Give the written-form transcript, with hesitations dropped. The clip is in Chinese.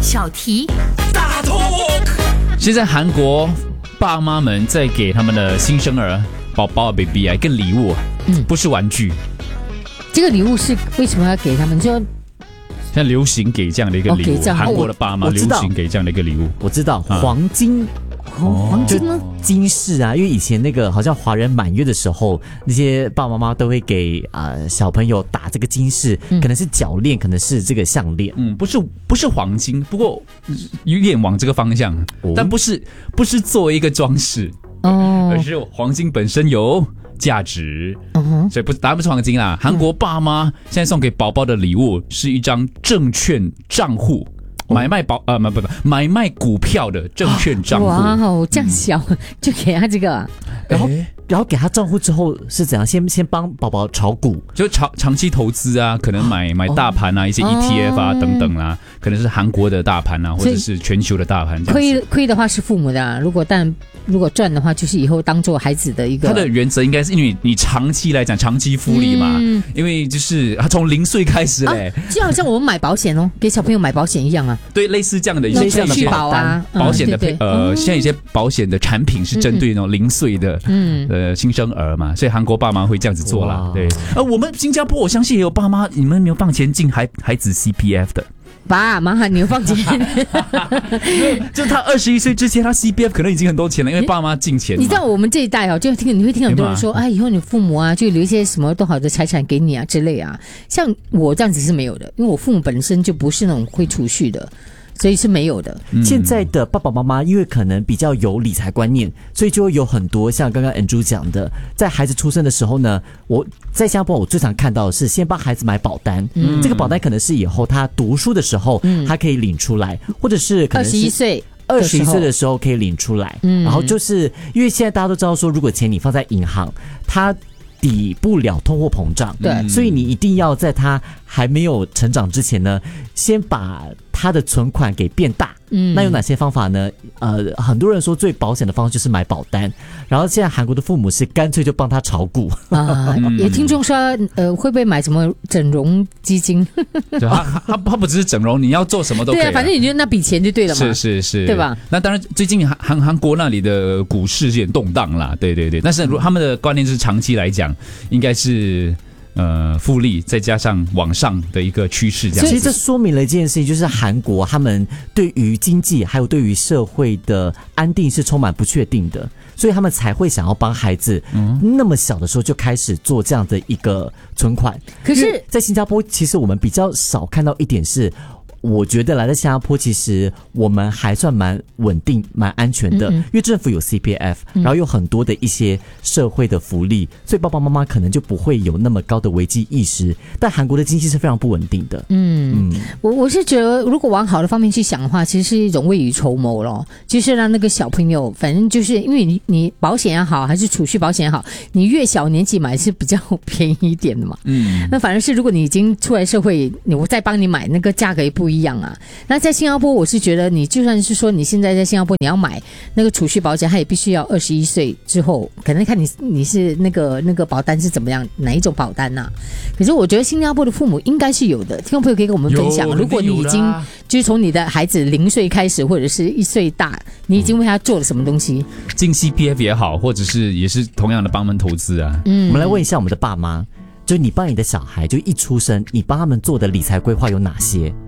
小题， 大 talk。 现在韩国爸妈们在给他们的新生儿宝宝 baby 一个礼物，不是玩具。 这个礼物是为什么要给他们？就现在流行给这样的一个礼物，韩国的爸妈流行给这样的一个礼物。 我知道黄金。 黄金吗？ 金饰啊，因为以前那个好像华人满月的时候，那些爸爸妈妈都会给小朋友打这个金饰，可能是脚链，可能是这个项链。 不是黄金，不过有点往这个方向，但不是作为一个装饰，而是黄金本身有价值，所以答案不是黄金啦。韩国爸妈现在送给宝宝的礼物是一张证券账户。买卖股票的证券账户。 哇哦，这样小就给他这个， 然后给他账户之后是怎样？先帮宝宝炒股， 就长期投资啊，可能买大盘啊，一些 ETF 啊等等啊，可能是韩国的大盘啊，或者是全球的大盘。 亏的话是父母的啊，如果赚的话，就是以后当做孩子的一个。 他的原则应该是因为你长期来讲长期复利嘛，因为就是他从0岁开始嘞， 就好像我们买保险哦，给小朋友买保险一样啊。 对，类似这样的一些续保啊， 保险的现在有些保险的产品是针对那种0岁的新生儿嘛，所以韩国爸妈会这样子做啦。对，我们新加坡我相信也有爸妈，你们没有放钱进孩子 CPF 的。 爸，麻烦你有放钱。 就他21岁之前，他 CPF 可能已经很多钱了，因为爸妈进钱。 你知道我们这一代哦，就你会听很多人说，以后你父母啊，就留一些什么多好的财产给你啊之类啊。像我这样子是没有的，因为我父母本身就不是那种会储蓄的。所以是没有的。 现在的爸爸妈妈因为可能比较有理财观念，所以就会有很多像刚刚 Andrew 讲的，在孩子出生的时候呢，我在新加坡我最常看到的是先帮孩子买保单，这个保单可能是以后他读书的时候他可以领出来，或者是可能是21岁的时候可以领出来，然后就是因为现在大家都知道说，如果钱你放在银行，它抵不了通货膨胀， 对， 所以你一定要在他还没有成长之前呢，先把他的存款给变大。那有哪些方法呢？很多人说最保险的方式就是买保单，然后现在韩国的父母是干脆就帮他炒股啊。也听众说，会不会买什么整容基金？ 对，他不只是整容，你要做什么都可以。 对啊，反正你就那笔钱就对了嘛。 是， 对吧？ 那当然，最近韩国那里的股市有点动荡啦，对。但是他们的观念是长期来讲，应该是。复利再加上往上的一个趋势，这样子。 其实这说明了一件事情，就是韩国他们对于经济还有对于社会的安定是充满不确定的，所以他们才会想要帮孩子那么小的时候就开始做这样的一个存款。 可是在新加坡其实我们比较少看到一点是，我觉得来在新加坡其实我们还算蛮稳定蛮安全的，因为政府有 CPF，然后有很多的一些社会的福利，所以爸爸妈妈可能就不会有那么高的危机意识。但韩国的经济是非常不稳定的。 我是觉得如果往好的方面去想的话，其实是一种未雨绸缪咯，就是让那个小朋友，反正就是因为你保险也好还是储蓄保险也好，你越小年纪买是比较便宜一点的嘛。那反正是如果你已经出来社会，我再帮你买，那个价格也不一样啊。那在新加坡，我是觉得你就算是说你现在在新加坡你要买那个储蓄保险，它也必须要21岁之后，可能看你是那个保单是怎么样，哪一种保单啊。可是我觉得新加坡的父母应该是有的，听众朋友可以跟我们分享，如果你已经就是从你的孩子0岁开始，或者是1岁大，你已经为他做了什么东西， 进 CPF 也好，或者是也是同样的帮他们投资啊。 我们来问一下我们的爸妈，就你帮你的小孩就一出生，你帮他们做的理财规划有哪些？